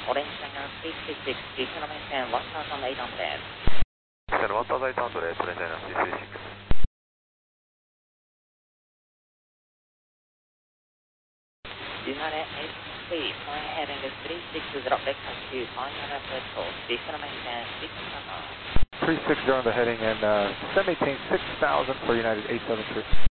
Orange China 336, destination 1800. Channel 1800, Orange China 336. United 83, flying heading 360, left to final threshold, destination 600. 360 on the heading and send maintain 6,000 for United 873.